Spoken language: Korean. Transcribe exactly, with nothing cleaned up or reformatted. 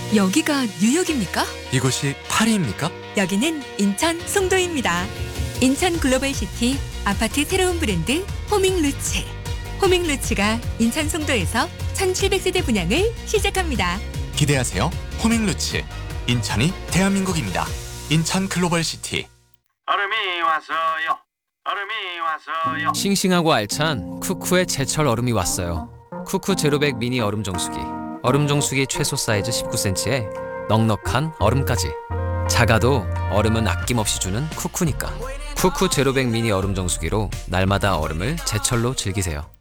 여기가 뉴욕입니까? 이곳이 파리입니까? 여기는 인천 송도입니다. 인천 글로벌시티 아파트 새로운 브랜드 호밍루츠. 호밍루츠가 인천 송도에서 천칠백 세대 분양을 시작합니다. 기대하세요. 호밍루츠. 인천이 대한민국입니다. 인천 글로벌시티. 얼음이 왔어요. 얼음이 왔어요. 싱싱하고 알찬 쿠쿠의 제철 얼음이 왔어요. 쿠쿠 제로백 미니 얼음 정수기. 얼음 정수기 최소 사이즈 십구 센티미터에 넉넉한 얼음까지. 작아도 얼음은 아낌없이 주는 쿠쿠니까. 쿠쿠 제로백 미니 얼음 정수기로 날마다 얼음을 제철로 즐기세요.